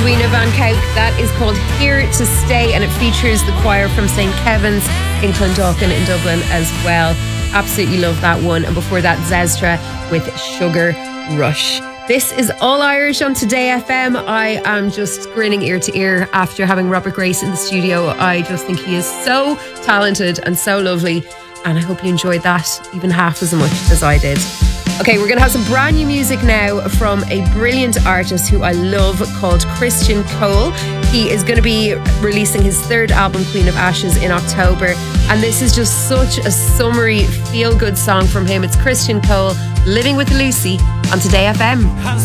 Edwina Van Cuyp. That is called Here to Stay, and it features the choir from St. Kevin's in Clondalkin in Dublin as well. Absolutely love that one. And before that, Zestra with Sugar Rush. This is All Irish on Today FM. I am just grinning ear to ear after having Robert Grace in the studio. I just think he is so talented and so lovely, and I hope you enjoyed that even half as much as I did. Okay, we're going to have some brand new music now from a brilliant artist who I love called Christian Cole. He is going to be releasing his third album, Queen of Ashes, in October. And this is just such a summery, feel-good song from him. It's Christian Cole, Living with Lucy on Today FM.